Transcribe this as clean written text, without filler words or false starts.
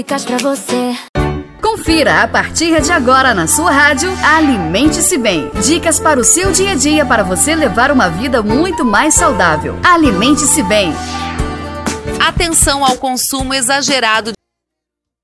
Dicas pra você. Confira a partir de agora na sua rádio Alimente-se Bem. Dicas para o seu dia a dia para você levar uma vida muito mais saudável. Alimente-se Bem. Atenção ao consumo exagerado